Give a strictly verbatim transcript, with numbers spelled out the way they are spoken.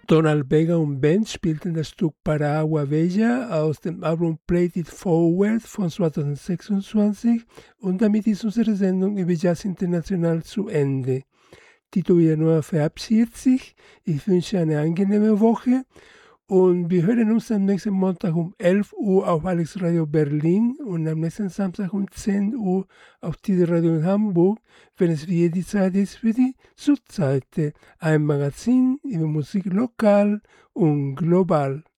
Donald Vega und Band spielten das Stück Para Agua Bella aus dem Album Play It Forward von zweitausendsechsundzwanzig und damit ist unsere Sendung über Jazz International zu Ende. Tito Villanueva verabschiedet sich. Ich wünsche eine angenehme Woche und wir hören uns am nächsten Montag um elf Uhr auf Alex Radio Berlin und am nächsten Samstag um zehn Uhr auf Tide Radio in Hamburg, wenn es wie die Zeit ist für die Südseite, ein Magazin über Musik lokal und global.